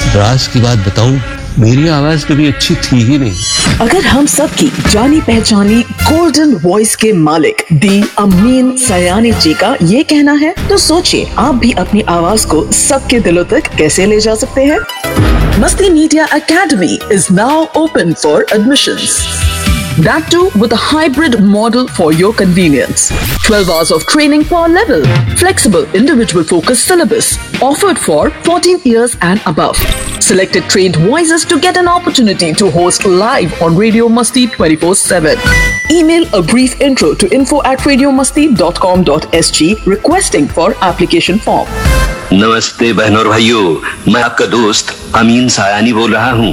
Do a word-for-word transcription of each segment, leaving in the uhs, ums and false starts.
राज की बात बताऊं, मेरी आवाज कभी अच्छी थी ही नहीं। अगर हम सब की जानी पहचानी गोल्डन वॉइस के मालिक दी अमीन सयानी जी का ये कहना है, तो सोचिए आप भी अपनी आवाज को सबके दिलों तक कैसे ले जा सकते हैं। मस्ती media academy is now open for admissions. That too with a hybrid model for your convenience. twelve hours of training per level. Flexible individual focused syllabus. Offered for fourteen years and above. Selected trained voices to get an opportunity to host live on Radio Masti twenty-four seven. Email a brief intro to info at radiomasti dot com dot s g requesting for application form. नमस्ते बहनों और भाइयों, मैं आपका दोस्त अमीन सायानी बोल रहा हूँ।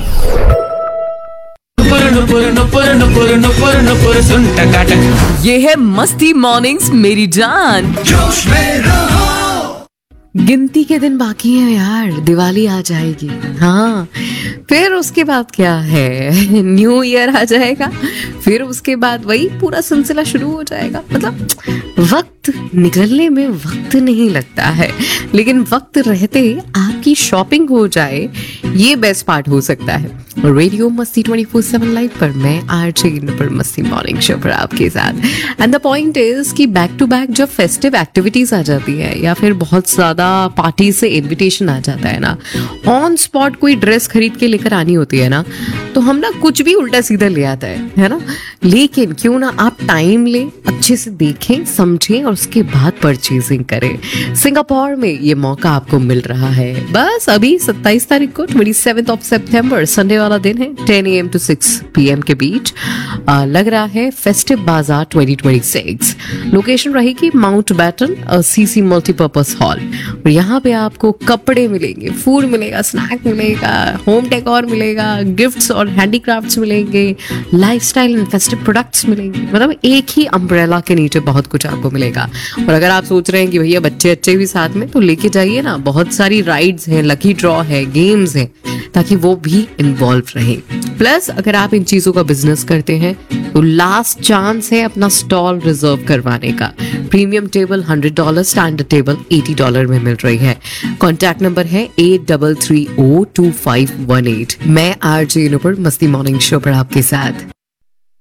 ये है मस्ती मॉर्निंग्स मेरी जान। जोश में रहो। गिनती के दिन बाकी है यार, दिवाली आ जाएगी। हाँ, फिर उसके बाद क्या है, न्यू ईयर आ जाएगा। फिर उसके बाद वही पूरा सिलसिला शुरू हो जाएगा। मतलब वक्त निकलने में वक्त नहीं लगता है, लेकिन वक्त रहते आपकी शॉपिंग हो जाए, ये बेस्ट पार्ट हो सकता है। रेडियो मस्ती ट्वेंटी फोर सेवन लाइव पर मैं आरजे पर मस्ती मॉर्निंग शो पर आपके साथ। एंड द पॉइंट इज कि बैक टू बैक जब फेस्टिव एक्टिविटीज आ जाती है या फिर बहुत ज्यादा पार्टी से इनविटेशन आ जाता है ना, ऑन स्पॉट कोई ड्रेस खरीद के लेकर आनी होती है ना, तो हम ना कुछ भी उल्टा सीधा ले आता है है ना। लेकिन क्यों ना आप टाइम ले, अच्छे से देखें समझें और उसके बाद परचेजिंग करें। सिंगापुर में ये मौका आपको मिल रहा है। बस अभी सत्ताईस तारीख को twenty seventh of September Sunday वाला दिन है, ten A M to six P M के बीच आ, लग रहा है फेस्टिव बाजार ट्वेंटी ट्वेंटी सिक्स। लोकेशन रहेगी mount baton CC multipurpose hall. और यहाँ पे आपको कपड़े मिलेंगे, फूड मिलेगा, स्नैक मिलेगा, होम डेकोर मिलेगा, गिफ्ट्स और हैंडीक्राफ्ट्स मिलेंगे, लाइफस्टाइल एंड फेस्टिव प्रोडक्ट्स मिलेंगे। मतलब एक ही अम्ब्रेला के नीचे बहुत कुछ आपको मिलेगा। और अगर आप सोच रहे हैं कि भैया बच्चे अच्छे भी साथ में, तो लेके जाइए ना, बहुत सारी राइड्स हैं, लकी ड्रॉ है, गेम्स हैं, ताकि वो भी इन्वॉल्व रहे। प्लस अगर आप इन चीजों का बिजनेस करते हैं तो लास्ट चांस है अपना स्टॉल रिजर्व करवाने का। Premium table hundred dollar, standard table eighty dollar में मिल रही है। कॉन्टैक्ट नंबर है eight three three O two five one eight. मैं आरजे पर मस्ती मॉर्निंग शो पर आपके साथ।